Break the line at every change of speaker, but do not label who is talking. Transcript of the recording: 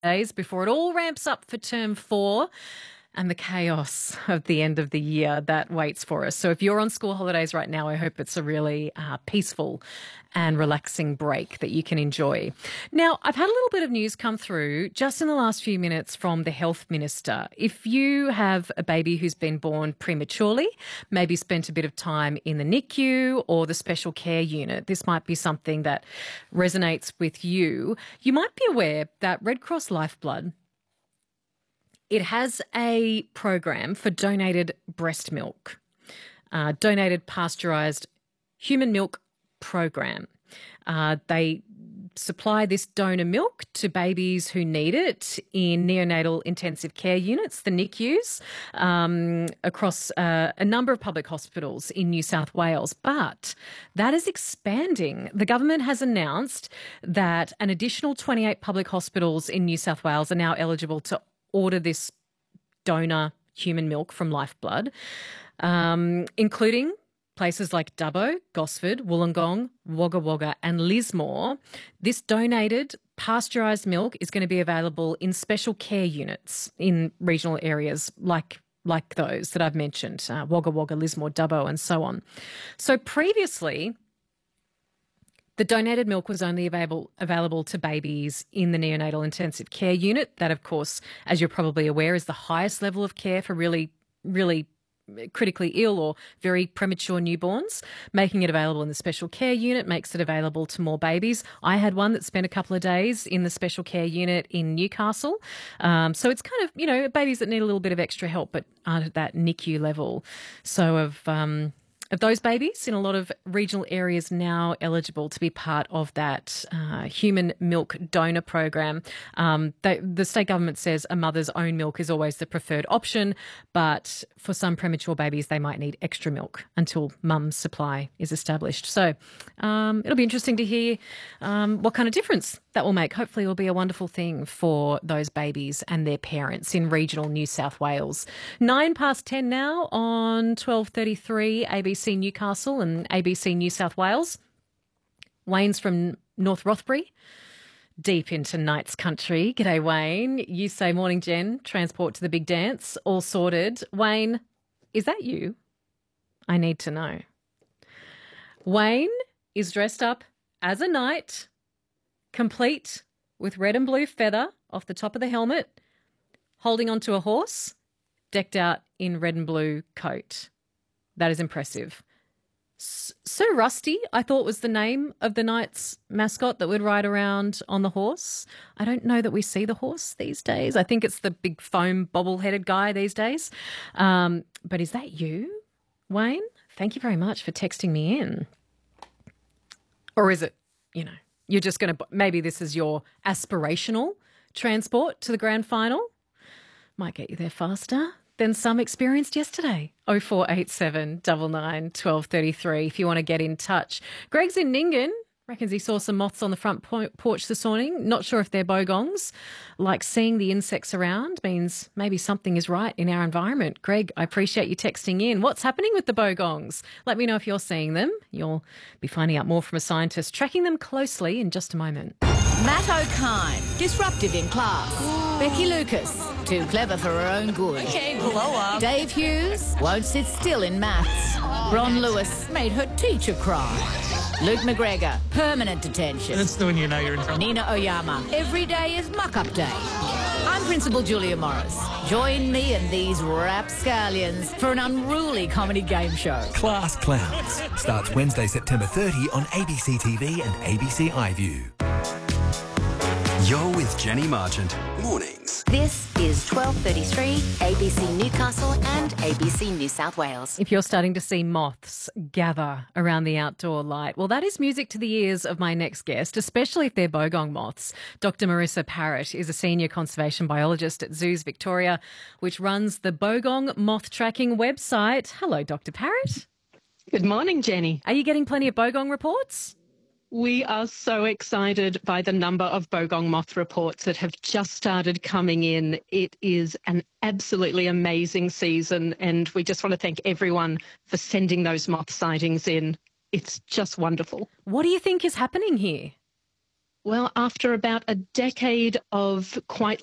days before it all ramps up for term 4 and the chaos of the end of the year that waits for us. So if you're on school holidays right now, I hope it's a really peaceful and relaxing break that you can enjoy. Now, I've had a little bit of news come through just in the last few minutes from the Health Minister. If you have a baby who's been born prematurely, maybe spent a bit of time in the NICU or the special care unit, this might be something that resonates with you. You might be aware that Red Cross Lifeblood, it has a program for donated breast milk, donated pasteurised human milk program. They supply this donor milk to babies who need it in neonatal intensive care units, the NICUs, across a number of public hospitals in New South Wales. But that is expanding. The government has announced that an additional 28 public hospitals in New South Wales are now eligible to order this donor human milk from Lifeblood, including places like Dubbo, Gosford, Wollongong, Wagga Wagga and Lismore. This donated pasteurised milk is going to be available in special care units in regional areas like those that I've mentioned, Wagga Wagga, Lismore, Dubbo and so on. So previously, the donated milk was only available to babies in the neonatal intensive care unit. That, of course, as you're probably aware, is the highest level of care for really, really critically ill or very premature newborns. Making it available in the special care unit makes it available to more babies. I had one that spent a couple of days in the special care unit in Newcastle. So it's kind of, babies that need a little bit of extra help but aren't at that NICU level. So of those babies in a lot of regional areas now eligible to be part of that human milk donor program. The state government says a mother's own milk is always the preferred option, but for some premature babies, they might need extra milk until mum's supply is established. So it'll be interesting to hear what kind of difference that will make. Hopefully it'll be a wonderful thing for those babies and their parents in regional New South Wales. 10:09 now on 12:33 ABC Newcastle and ABC New South Wales. Wayne's from North Rothbury, deep into Knights country. G'day, Wayne. You say, morning, Jen. Transport to the big dance. All sorted. Wayne, is that you? I need to know. Wayne is dressed up as a knight, complete with red and blue feather off the top of the helmet, holding onto a horse, decked out in red and blue coat. That is impressive. Sir Rusty, I thought, was the name of the Knights mascot that would ride around on the horse. I don't know that we see the horse these days. I think it's the big foam bobble-headed guy these days. But is that you, Wayne? Thank you very much for texting me in. Or is it, you're just going to, maybe this is your aspirational transport to the grand final? Might get you there faster than some experienced yesterday. 0487 99 1233 if you want to get in touch. Greg's in Nyngan. Reckons he saw some moths on the front porch this morning. Not sure if they're bogongs. Like seeing the insects around means maybe something is right in our environment. Greg, I appreciate you texting in. What's happening with the bogongs? Let me know if you're seeing them. You'll be finding out more from a scientist tracking them closely in just a moment.
Matt O'Kine, disruptive in class. Becky Lucas, too clever for her own good.
Okay, blow up.
Dave Hughes won't sit still in maths. Ron Lewis made her teacher cry. Luke McGregor, permanent detention.
That's when you know you're in trouble.
Nina Oyama, every day is muck-up day. I'm Principal Julia Morris. Join me and these rapscallions for an unruly comedy game show.
Class Clowns starts Wednesday, September 30 on ABC TV and ABC iView.
You're with Jenny Marchant. Mornings.
This is 12:33 ABC Newcastle and ABC New South Wales.
If you're starting to see moths gather around the outdoor light, well, that is music to the ears of my next guest, especially if they're bogong moths. Dr. Marissa Parrott is a senior conservation biologist at Zoos Victoria, which runs the Bogong Moth Tracking website. Hello, Dr. Parrott.
Good morning, Jenny.
Are you getting plenty of bogong reports?
We are so excited by the number of bogong moth reports that have just started coming in. It is an absolutely amazing season, and we just want to thank everyone for sending those moth sightings in. It's just wonderful.
What do you think is happening here?
Well, after about a decade of quite